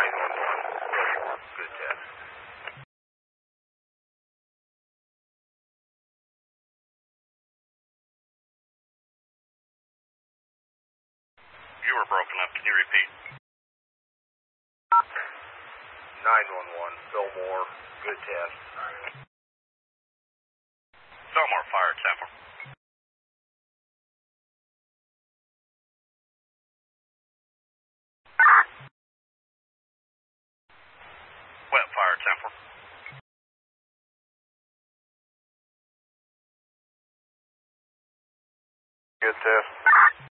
Fillmore, good test. You were broken up. Can you repeat? 911, Fillmore, good test. Fillmore, fire 10-4. Wet, fire 10-4. Good test.